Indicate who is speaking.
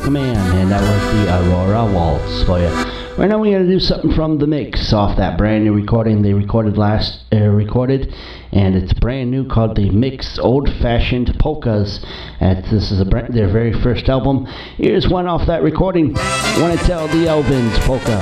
Speaker 1: Man, and that was the Aurora Waltz for you. Right now we're going to do something from The Mix off that brand new recording they recorded, and it's brand new, called The Mix Old Fashioned Polkas. This is their very first album. Here's one off that recording, Want to Tell the Elvins Polka.